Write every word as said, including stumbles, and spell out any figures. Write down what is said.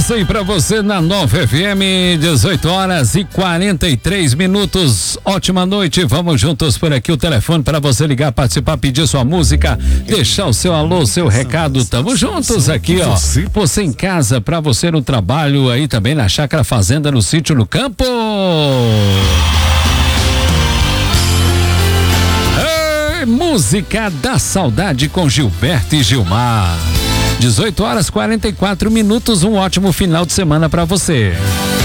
Começa aí pra você na Nova F M, dezoito horas e quarenta e três minutos. Ótima noite, vamos juntos por aqui. O telefone para você ligar, participar, pedir sua música, deixar o seu alô, seu recado. Tamo juntos aqui, ó. Você em casa, pra você no trabalho, aí também na chácara, fazenda, no sítio, no campo. Ei, música da saudade com Gilberto e Gilmar. dezoito horas e quarenta e quatro minutos, um ótimo final de semana para você.